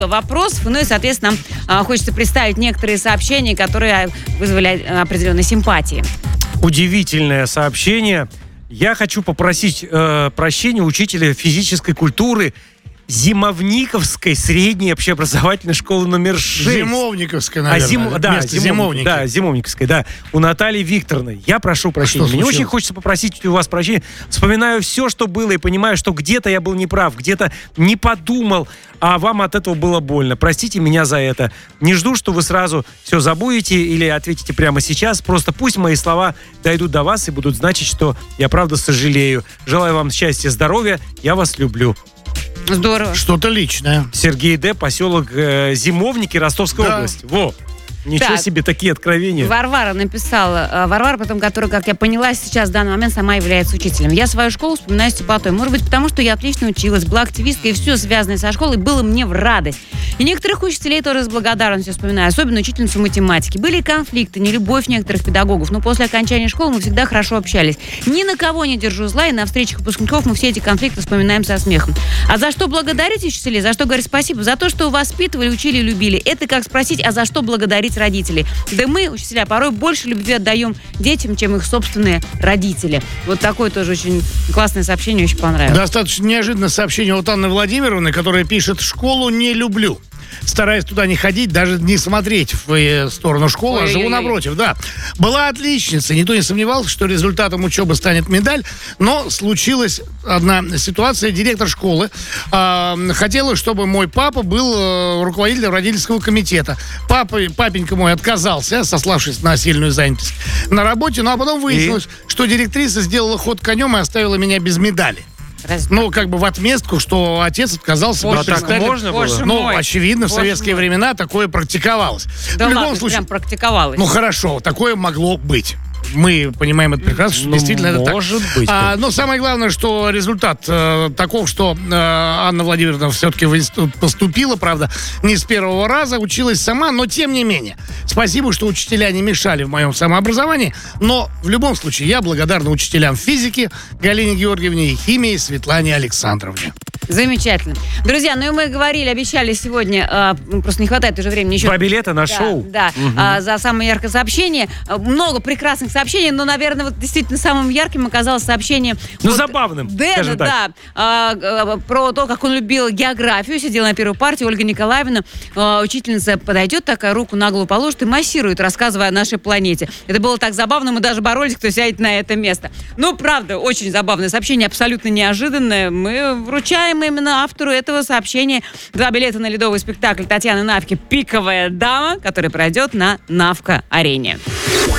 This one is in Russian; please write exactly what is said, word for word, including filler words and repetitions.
вопросов. Ну и, соответственно, нам хочется представить некоторые сообщения, которые вызвали определенные симпатии. Удивительное сообщение. Я хочу попросить э, прощения учителя физической культуры Зимовниковской средней общеобразовательной школы номер шесть. Зимовниковская, наверное. А зим... Да, зимов... Зимовники. Да, Зимовниковской, да. У Натальи Викторовны. Я прошу прощения. А Мне очень хочется попросить у вас прощения. Вспоминаю все, что было, и понимаю, что где-то я был неправ, где-то не подумал, а вам от этого было больно. Простите меня за это. Не жду, что вы сразу все забудете или ответите прямо сейчас. Просто пусть мои слова дойдут до вас и будут значить, что я правда сожалею. Желаю вам счастья, здоровья. Я вас люблю. Здорово. Что-то личное. Сергей Д., поселок э, Зимовники, Ростовская Да. область. Во! Ничего Так. себе, такие откровения. Варвара написала. Варвара, потом, которая, как я поняла, сейчас в данный момент сама является учителем. Я свою школу вспоминаю с теплотой. Может быть, потому что я отлично училась, была активисткой, и все связанное со школой было мне в радость. И некоторых учителей тоже с благодарностью вспоминаю, особенно учительницу математики. Были конфликты, нелюбовь некоторых педагогов, но после окончания школы мы всегда хорошо общались. Ни на кого не держу зла, и на встречах выпускников мы все эти конфликты вспоминаем со смехом. А за что благодарить учителей? За что говорить спасибо? За то, что воспитывали, учили и любили. Это как спросить, а за что благодарить родителей? Да мы, учителя, порой больше любви отдаем детям, чем их собственные родители. Вот такое тоже очень классное сообщение, очень понравилось. Достаточно неожиданное сообщение от Анны Владимировны, которая пишет: «Школу не люблю. Стараюсь туда не ходить, даже не смотреть в сторону школы, а живу напротив, да. Была отличницей, никто не сомневался, что результатом учебы станет медаль, но случилась одна ситуация. Директор школы э, хотела, чтобы мой папа был э, руководителем родительского комитета. Папа, папенька мой отказался, сославшись на сильную занятость на работе, ну а потом выяснилось, и? что директриса сделала ход конем и оставила меня без медали. Разве? Ну, как бы в отместку, что отец отказался. А так можно было? Ну, очевидно, в Боже советские мой. времена такое практиковалось. Да в любом ладно, случае, прям практиковалось. ну хорошо, такое могло быть. Мы понимаем это прекрасно, что Ну, действительно это так. может быть. А, но самое главное, что результат э, таков, что э, Анна Владимировна все-таки в институт поступила, правда, не с первого раза, училась сама, но тем не менее. Спасибо, что учителя не мешали в моем самообразовании, но в любом случае я благодарна учителям физики Галине Георгиевне и химии Светлане Александровне. Замечательно. Друзья, ну и мы говорили, обещали сегодня, э, просто не хватает уже времени еще. Два билета на Да, шоу. Да, Мгм. а, за самое яркое сообщение. А, Много прекрасных сообщений, но, наверное, вот действительно самым ярким оказалось сообщение... Ну, вот забавным, Дэна, скажем так. да, а, а, про то, как он любил географию. Сидела на первой партии Ольга Николаевна. а, Учительница подойдет, такая руку на голову положит и массирует, рассказывая о нашей планете. Это было так забавно, мы даже боролись, кто сядет на это место. Ну, правда, очень забавное сообщение, абсолютно неожиданное. Мы вручаем именно автору этого сообщения два билета на ледовый спектакль Татьяны Навки «Пиковая дама», который пройдет на Навка-арене.